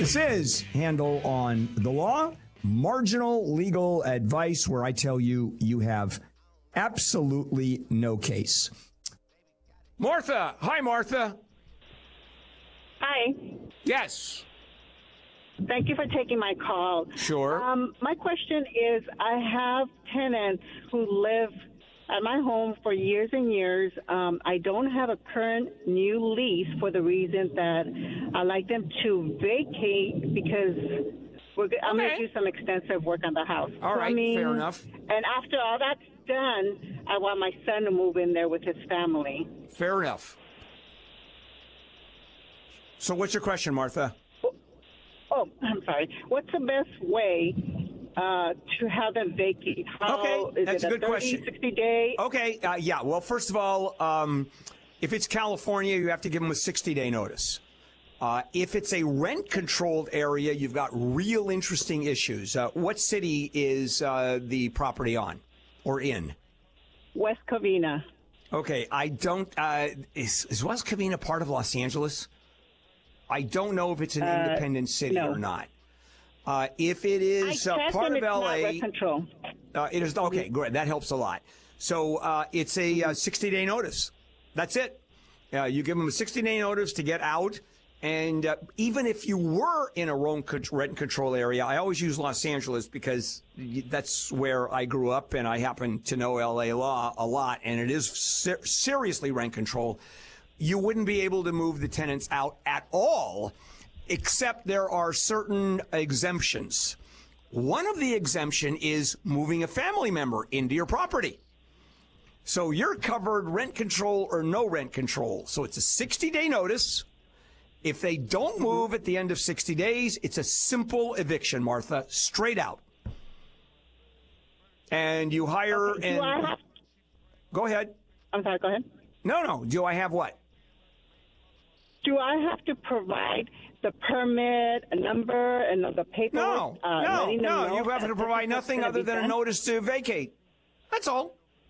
This is Handel on the Law, marginal legal advice where I tell you you have absolutely no case. Martha. Hi, Martha. Hi. Yes. Thank you for taking my call. Sure. My question is, I have tenants who live at my home for years and years. I don't have a current new lease for the reason that I like them to vacate because I'm going to do some extensive work on the house. All right, fair enough. And after all that's done, I want my son to move in there with his family. Fair enough. So what's your question, Martha? Oh, I'm sorry. What's the best way to have them vacate? That's a good question. 60 day? Okay, yeah. Well, first of all, if it's California, you have to give them a 60-day notice. If it's a rent-controlled area, you've got real interesting issues. What city is the property on or in? West Covina. Okay, I don't. Is West Covina part of Los Angeles? I don't know if it's an independent city or not. If it is part of LA, rent control. It is okay. Great, that helps a lot. So it's a 60-day notice. That's it. You give them a 60-day notice to get out. And even if you were in a rent control area, I always use Los Angeles because that's where I grew up, and I happen to know LA law a lot, and it is seriously rent control. You wouldn't be able to move the tenants out at all, except there are certain exemptions. One of the exemption is moving a family member into your property. So you're covered rent control or no rent control. So it's a 60-day notice. If they don't move at the end of 60 days, it's a simple eviction, Martha, straight out. And you hire Go ahead. I'm sorry, go ahead. No. Do I have what? Do I have to provide the permit, a number, and the paperwork? No. You have to provide nothing other than a notice to vacate. That's all.